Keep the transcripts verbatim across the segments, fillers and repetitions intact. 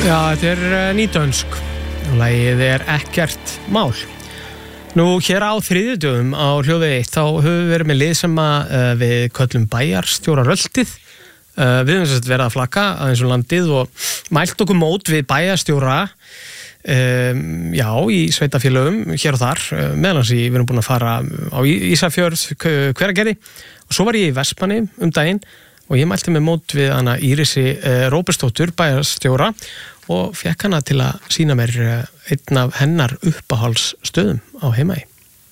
Já, þetta er nýdönsk og lagið er Ekkert mál. Nú, hér á þriðjudögum á Hljóðvegi eitt þá höfum við verið með lið sem að uh, við köllum bæjarstjóraröltið. Uh, við höfum sett verið að flakka aðeins um landið og mælt okkur mót við bæjarstjóra um, já, í sveitafélögum hér og þar. Uh, meðlans í, við erum búin að fara á Ísafjörð, Hveragerði og svo var ég í Vestmanni um daginn og ég mælti með mót við hana Írisi uh, Róbertsdóttur, bæjarstjóra og fekk hana til að sýna mér einn af hennar uppáhaldsstöðum á Heimaey.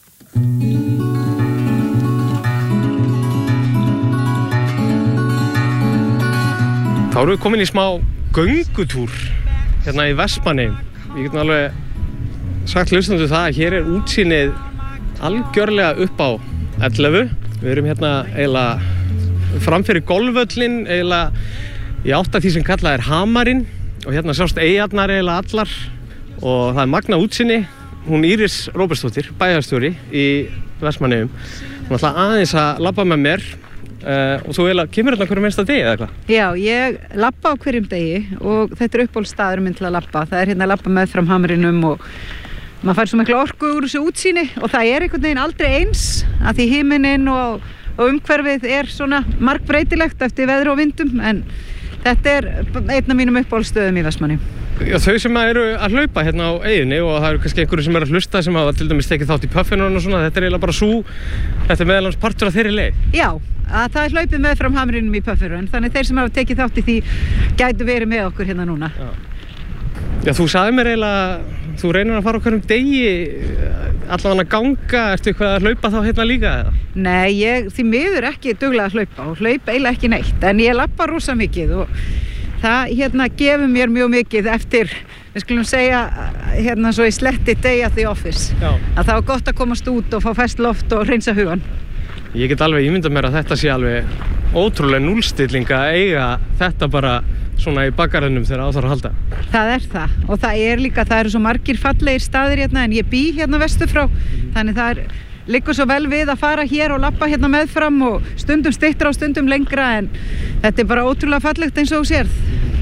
Þá erum við komin í smá göngutúr hérna í Vestmanni. Ég get nú alveg sagt hlustendum það að hér er útsýnið algjörlega upp á ellefu. Við erum hérna eiginlega framfyrir golfvöllin, eiginlega í átt að því sem kallað er Hamarinn. Og hérna sjást eyjarnar eiginlega allar og það er magna útsýni. Hún Íris Róbertsdóttir, bæjarstjóri í Vestmannaeyjum. Hún ætla aðeins að labba með mér uh, og þú eiginlega kemur hérna hverjum einsta degi eða eitthvað? Já, ég labba á hverjum degi og þetta er uppáhaldsstaður minn til að labba. Það er hérna að labba með fram Hamrinum og maður fær svo mikla orku úr þessu útsýni og það er einhvern veginn aldrei eins að því himinninn og, og umhverfið er svona margbreytilegt eftir veðri og vindum en þetta er einn af mínum uppáhaldsstöðum í Vestmanni. Já, þau sem eru að hlaupa hérna á eyjunni og það eru kannski einhverju sem eru að hlusta sem hafa til dæmis tekið þátt í puffinu og svona, þetta er eiginlega bara sú, þetta er meðal hans partur af þeirri leið. Já, að það er hlaupið með fram Hamrinum í puffinu, en þannig þeir sem hafa tekið þátt í því gætu verið með okkur hérna núna. Já, Já þú sagði mér eiginlega, þú reynir að fara á hverjum degi, allavega að ganga, ertu eitthvað að hlaupa þá hérna líka eða? Nei, ég því miður ekki duglega að hlaupa og hlaupa eiginlega ekki neitt, en ég labba rosa mikið og það hérna gefur mér mjög mikið eftir, við skulum segja hérna svo í sletti day at the office. Já. Að það var gott að komast út og fá ferskt loft og hreinsa hugan. Ég get alveg ímyndað mér að þetta sé alveg ótrúlega núllstilling að eiga þetta bara svona í bakgarðinum þegar á þarf að halda. Það er það og það er líka, það eru svo margir fallegir staðir hérna en ég bý hérna vestur frá, mm-hmm. þannig það er liggur svo vel við að fara hér og labba hérna meðfram og stundum styttra og stundum lengra en þetta er bara ótrúlega fallegt eins og þú sérð.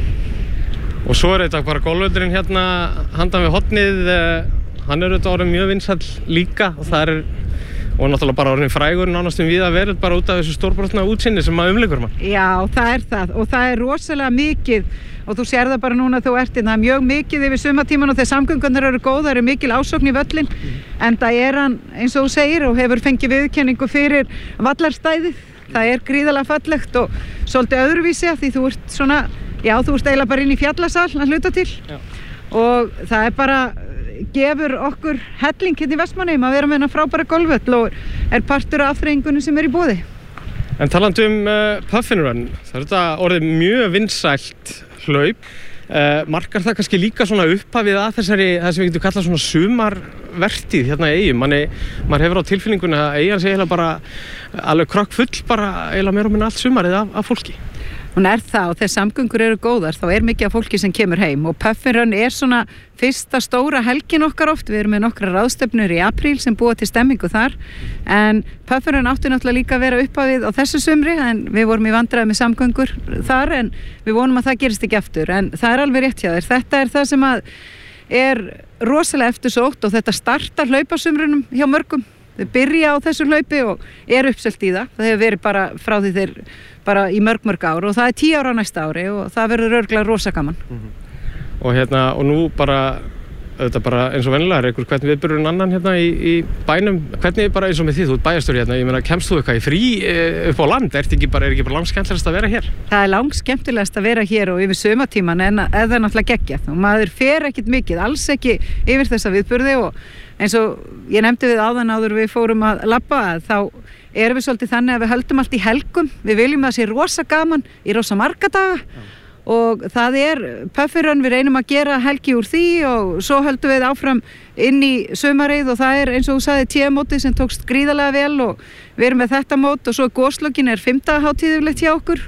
Og svo er þetta bara golfvöllurinn hérna handan við hornið, hann er auðvitað orðinn mjög vinsæll líka og það er og náttúrulega bara orðinn frægur nánast um víða verið bara út af þessu stórbrotna útsýni sem maður umlykur mann. Já, það er það og það er rosalega mikið og þú sér það bara núna þú ert inn, það er mjög mikið yfir sumartíman og þegar samgöngunar eru góð, það eru mikil ásókn í völlin mm. en það er hann eins og þú segir og hefur fengið viðurkenningu fyrir vallarstæðið, það er gríðarlega fallegt og svolítið öðruvísi því þú ert svona, já þú ert eiginlega bara inn í fjallasal að hluta til já. Og það er bara gefur okkur helling hérna í Vestmannaeyjum að vera með hennar frábæra golfvöll og er partur af afþreyingunni sem er í boði. En talandi um uh, puffin run, það er þetta orðið mjög vinsælt hlaup. Uh, markar það kannski líka svona upphafið að þessari, það sem við getum kallað svona sumarvertíð hérna í Eyjum. Manni, maður hefur á tilfinningunni að Eyjan sé eiginlega bara alveg krokk full bara eiginlega meira og minna allt sumarið af, af fólki. Hún er það og þegar samgöngur eru góðar þá er mikið af fólki sem kemur heim og Puffin Run er svona fyrsta stóra helgin okkar oft, við erum með nokkra ráðstefnur í apríl sem búa til stemmingu þar en Puffin Run átti náttúrulega líka að vera upphafið á þessu sumri en við vorum í vandræði með samgöngur þar en við vonum að það gerist ekki aftur en það er alveg rétt hjá þér, þetta er það sem að er rosalega eftirsótt og þetta startar hlaupasumrunum hjá mörgum, þau byrja á þessu hlaupi og er uppselt í það, það hefur verið bara frá því þeir bara í mörg mörg ár og það er tíu ára á næsta ári og það verður örugglega rosa gaman. Mm-hmm. Og hérna, og nú bara, auðvitað bara eins og venjulega er einhver hvernig viðburðurinn annan hérna í, í bænum, hvernig bara eins og með því, þú ert bæjarstjóri hérna, ég meina, kemst þú eitthvað í frí upp á land, er ekki bara, er ekki bara langskemmtilegast að vera hér? Það er langskemmtilegast að vera hér og yfir sumartíman en það er náttúrulega geggjað og maður fer ekkit mikið, alls ekki yfir þessa viðburði og eins og ég nefndi við áðan áður við fórum að labba þá erum við svolítið þannig að við höldum allt í helgum, við viljum að það sé rosa gaman í rosa marga daga ja. Og það er Puffin Run, við reynum að gera helgi úr því og svo höldum við áfram inn í sumarið og það er eins og þú sagði T M-mótið sem tókst gríðarlega vel og við erum með þetta mót og svo góslögin er fimmta hátíðulegt hjá okkur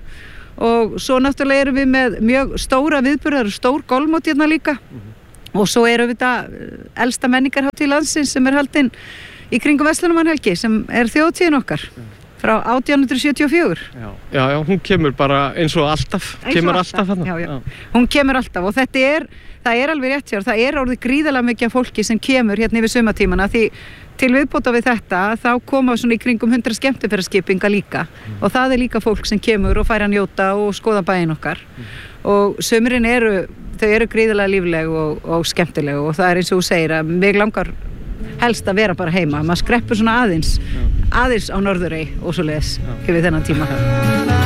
og svo náttúrulega erum við með mjög stóra viðburðar og stór golfmót hérna líka mm-hmm. og svo erum við þetta elsta menningarhátíð landsins sem er haldin í kringum Verslunarmannahelgi sem er þjóðhátíðin okkar. frá átján hundruð sjötíu og fjögur. Já, já, já, hún kemur bara eins og alltaf, Eins og kemur alltaf, alltaf, alltaf já, já. Hún kemur alltaf og þetta er, það er alveg rétt sér, það er orðið gríðarlega mikið af fólki sem kemur hérna yfir sumartímana því til viðbóta við þetta þá koma svona í kringum hundrað skemmtiferðaskipinga líka mm. og það er líka fólk sem kemur og fær að njóta og skoða bæinn okkar mm. og sumrin eru, þau eru gríðarlega lífleg og, og skemmtileg og það er eins og þú segir að mig langar helst að vera bara heima, maður skreppur svona aðeins, Já. aðeins á Norðurey og svo leiðis yfir þennan tíma.